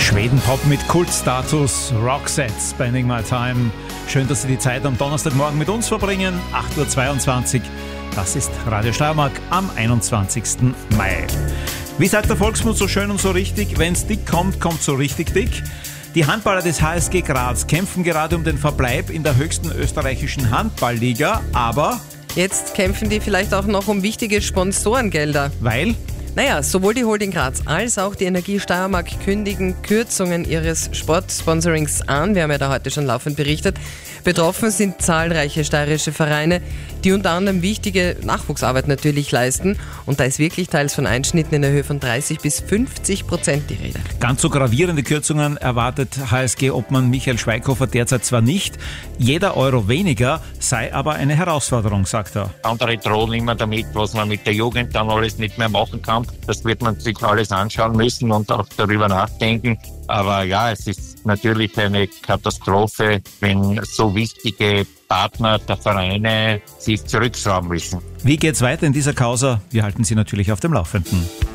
Schweden-Pop mit Kultstatus, Roxette, Spending My Time. Schön, dass Sie die Zeit am Donnerstagmorgen mit uns verbringen, 8.22 Uhr. Das ist Radio Steiermark am 21. Mai. Wie sagt der Volksmund so schön und so richtig, wenn's dick kommt, kommt so richtig dick. Die Handballer des HSG Graz kämpfen gerade um den Verbleib in der höchsten österreichischen Handballliga, aber jetzt kämpfen die vielleicht auch noch um wichtige Sponsorengelder. weil? Naja, sowohl die Holding Graz als auch die Energie Steiermark kündigen Kürzungen ihres Sportsponsorings an. Wir haben ja da heute schon laufend berichtet. Betroffen sind zahlreiche steirische Vereine, die unter anderem wichtige Nachwuchsarbeit natürlich leisten. Und da ist wirklich teils von Einschnitten in der Höhe von 30-50% die Rede. Ganz so gravierende Kürzungen erwartet HSG-Obmann Michael Schweighofer derzeit zwar nicht. Jeder Euro weniger sei aber eine Herausforderung, sagt er. Andere drohen immer damit, was man mit der Jugend dann alles nicht mehr machen kann. Das wird man sich alles anschauen müssen und auch darüber nachdenken. Aber ja, es ist natürlich eine Katastrophe, wenn so wichtige Partner der Vereine sich zurückschrauben müssen. Wie geht's weiter in dieser Causa? Wir halten Sie natürlich auf dem Laufenden.